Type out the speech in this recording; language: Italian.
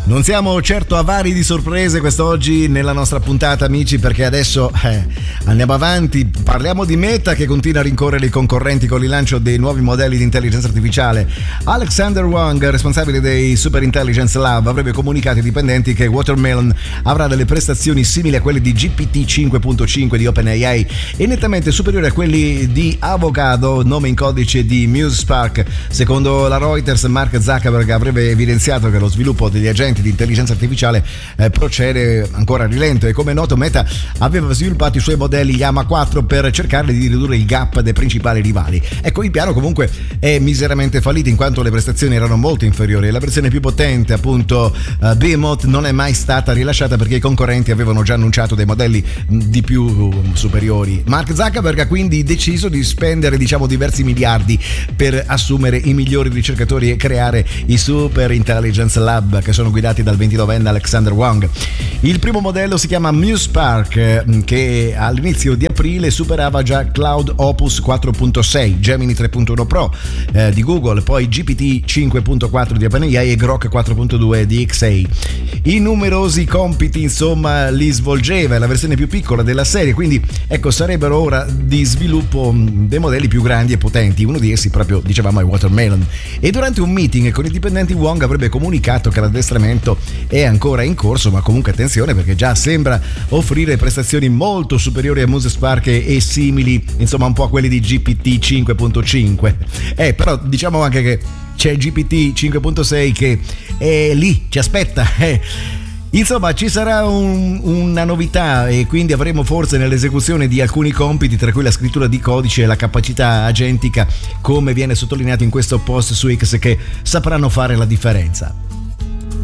Non siamo certo avari di sorprese quest'oggi nella nostra puntata, amici, perché adesso andiamo avanti. Parliamo di Meta, che continua a rincorrere i concorrenti con il lancio dei nuovi modelli di intelligenza artificiale. Alexander Wang, responsabile dei Super Intelligence Lab, avrebbe comunicato ai dipendenti che Watermelon avrà delle prestazioni simili a quelle di GPT 5.5 di OpenAI e nettamente superiori a quelli di Avocado, nome in codice di MuseSpark. Secondo la Reuters, Mark Zuckerberg avrebbe evidenziato che lo sviluppo degli agenti di intelligenza artificiale procede ancora a rilento e, come è noto, Meta aveva sviluppato i suoi modelli Llama 4 per cercare di ridurre il gap dei principali rivali. Ecco, il piano comunque è miseramente fallito in quanto le prestazioni erano molto inferiori. La versione più potente, appunto Behemoth, non è mai stata rilasciata perché i concorrenti avevano già annunciato dei modelli di più superiori. Mark Zuckerberg ha quindi deciso di spendere diversi miliardi per assumere i migliori ricercatori e creare i Super Intelligence Lab, che sono guidati dal 29enne Alexander Wang. Il primo modello si chiama MuseSpark, che all'inizio di aprile superava già Cloud Opus 4.6, Gemini 3.1 Pro di Google, poi GPT 5.4 di OpenAI e Grok 4.2 di XA. I numerosi compiti, insomma, li svolgeva, è la versione più piccola della serie, quindi ecco, sarebbero ora di sviluppo dei modelli più grandi e potenti. Uno di essi, proprio dicevamo, è Watermelon. E durante un meeting con i dipendenti, Wang avrebbe comunicato che l'addestramento è ancora in corso, ma comunque attenzione, perché già sembra offrire prestazioni molto superiori a MuseSpark e simili, insomma, un po' a quelli di GPT 5.5. Però diciamo anche che c'è GPT 5.6 che è lì, ci aspetta. Insomma, ci sarà una novità e quindi avremo forse nell'esecuzione di alcuni compiti, tra cui la scrittura di codice e la capacità agentica, come viene sottolineato in questo post su X, che sapranno fare la differenza.